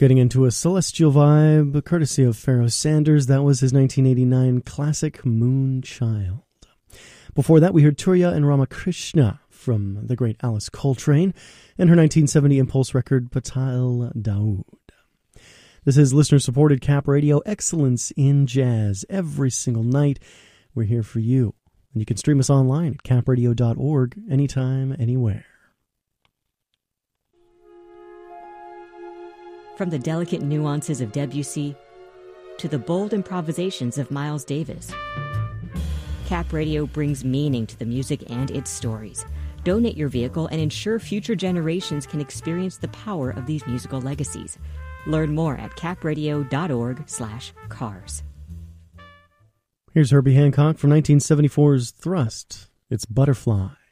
Getting into a celestial vibe, courtesy of Pharoah Sanders. That was his 1989 classic Moonchild. Before that, we heard Turiya and Ramakrishna from the great Alice Coltrane and her 1970 Impulse record, Patal Daoud. This is listener-supported Cap Radio, excellence in jazz. Every single night, we're here for you. And you can stream us online at capradio.org anytime, anywhere. From the delicate nuances of Debussy to the bold improvisations of Miles Davis, Cap Radio brings meaning to the music and its stories. Donate your vehicle and ensure future generations can experience the power of these musical legacies. Learn more at capradio.org/cars. Here's Herbie Hancock from 1974's Thrust. It's Butterfly.